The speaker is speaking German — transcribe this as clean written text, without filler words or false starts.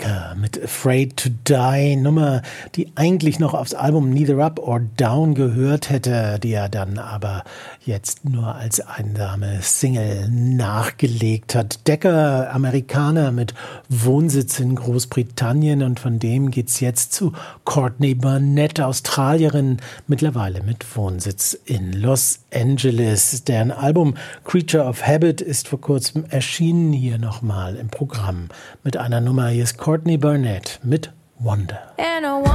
Decker mit Afraid to Die, Nummer, die eigentlich noch aufs Album Neither Up or Down gehört hätte, die er dann aber jetzt nur als einsame Single nachgelegt hat. Decker, Amerikaner mit Wohnsitz in Großbritannien, und von dem geht's jetzt zu Courtney Barnett, Australierin, mittlerweile mit Wohnsitz in Los Angeles. Deren Album Creature of Habit ist vor kurzem erschienen, hier nochmal im Programm mit einer Nummer. Hier ist Courtney Barnett mit Wonder.